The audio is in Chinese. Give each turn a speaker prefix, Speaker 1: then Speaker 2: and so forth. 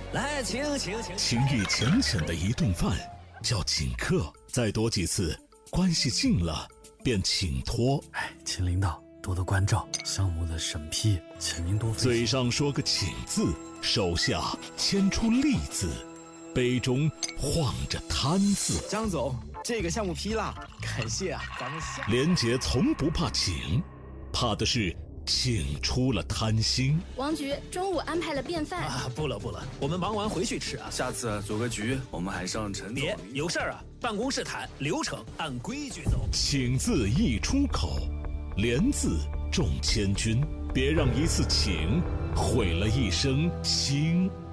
Speaker 1: 来，请。
Speaker 2: 情意浅浅的一顿饭叫请客，再多几次，关系近了便请托。
Speaker 3: 请领导多多关照，项目的审批，请您多费心。
Speaker 2: 嘴上说个请字，手下牵出利字，杯中晃着贪字。
Speaker 1: 张总，这个项目批了，感谢啊，咱们下。
Speaker 2: 连杰从不怕请，怕的是请出了贪心。
Speaker 4: 王局中午安排了便饭
Speaker 1: 啊，不了，我们忙完回去吃啊。
Speaker 3: 下次组个局，我们还上陈总。
Speaker 1: 别有事儿啊，办公室谈，流程按规矩走。
Speaker 2: 请字一出口，连字重千钧，别让一次请毁了一生心。